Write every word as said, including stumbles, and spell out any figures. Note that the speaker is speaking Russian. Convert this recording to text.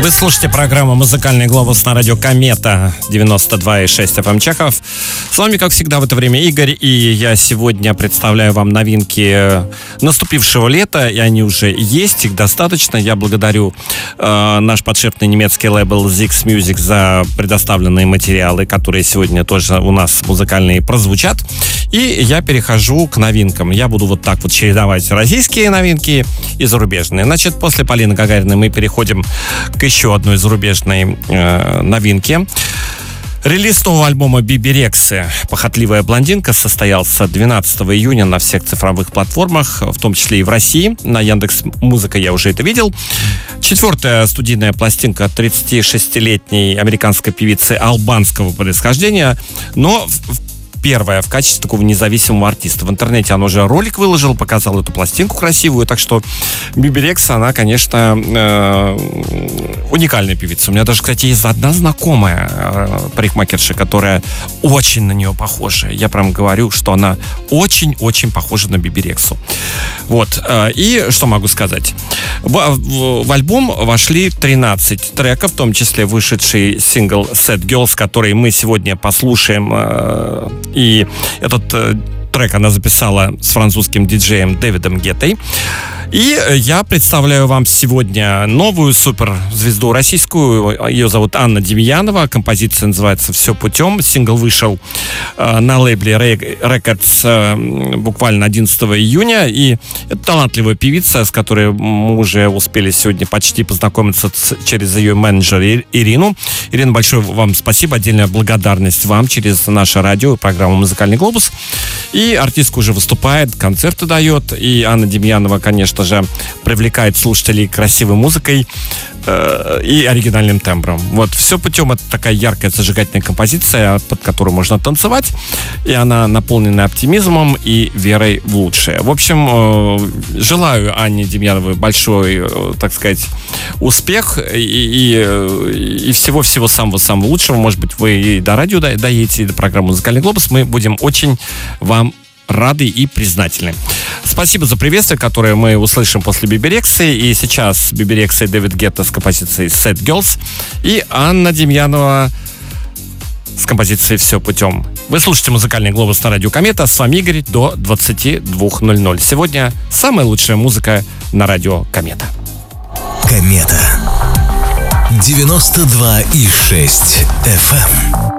Вы слушаете программу «Музыкальный глобус» на радио «Комета» девяносто два и шесть эф эм Чехов. С вами, как всегда, в это время Игорь, и я сегодня представляю вам новинки наступившего лета, и они уже есть, их достаточно. Я благодарю э, наш подшефный немецкий лейбл Zix Music за предоставленные материалы, которые сегодня тоже у нас музыкальные прозвучат. И я перехожу к новинкам. Я буду вот так вот чередовать российские новинки и зарубежные. Значит, после Полины Гагариной мы переходим к еще одной зарубежной э, новинке. Релиз нового альбома Биби Рексы «Похотливая блондинка» состоялся двенадцатого июня на всех цифровых платформах, в том числе и в России. На Яндекс.Музыка я уже это видел. Четвертая студийная пластинка тридцатишестилетней американской певицы албанского происхождения, но в первая в качестве такого независимого артиста. В интернете она уже ролик выложил, показал эту пластинку красивую, так что Биби Рекса, она, конечно, э, уникальная певица. У меня даже, кстати, есть одна знакомая э, парикмахерша, которая очень на нее похожа. Я прям говорю, что она очень-очень похожа на Биби Рексу. Вот. Э, и что могу сказать? В, в, в альбом вошли тринадцать треков, в том числе вышедший сингл «Sad Girls», который мы сегодня послушаем. Э, И этот э, трек она записала с французским диджеем Дэвидом Геттой. И я представляю вам сегодня новую суперзвезду российскую. Ее зовут Анна Демьянова. Композиция называется «Все путем». Сингл вышел э, на лейбле Records э, буквально одиннадцатого июня. И это талантливая певица, с которой мы уже успели сегодня почти познакомиться через ее менеджера Ирину. Ирина, большое вам спасибо. Отдельная благодарность вам через наше радио, программу «Музыкальный глобус». И артистка уже выступает, концерты дает. И Анна Демьянова, конечно же, привлекает слушателей красивой музыкой э, и оригинальным тембром. Вот, «Все путем» — это такая яркая, зажигательная композиция, под которую можно танцевать, и она наполнена оптимизмом и верой в лучшее. В общем, э, желаю Анне Демьяновой большой, э, так сказать, успех и, и, и всего-всего самого-самого лучшего. Может быть, вы и до радио доедете, и до программы «Музыкальный глобус». Мы будем очень вам рады и признательны. Спасибо за приветствие, которое мы услышим после Биби Рексы. И сейчас Биби Рекса и Дэвид Гетта с композицией «Sad Girls» и Анна Демьянова с композицией «Все путем». Вы слушаете «Музыкальный глобус» на радио «Комета». С вами Игорь до двадцати двух ноль-ноль. Сегодня самая лучшая музыка на радио «Комета». «Комета» девяносто два и шесть эф эм.